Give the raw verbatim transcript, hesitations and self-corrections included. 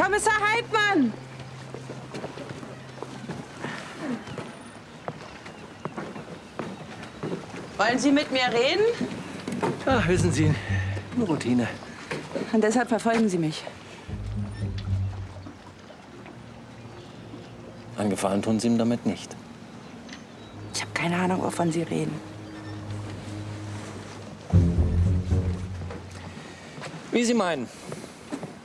Kommissar Heidmann! Wollen Sie mit mir reden? Ach, wissen Sie, eine Routine. Und deshalb verfolgen Sie mich. Einen Gefallen tun Sie ihm damit nicht. Ich habe keine Ahnung, wovon Sie reden. Wie Sie meinen.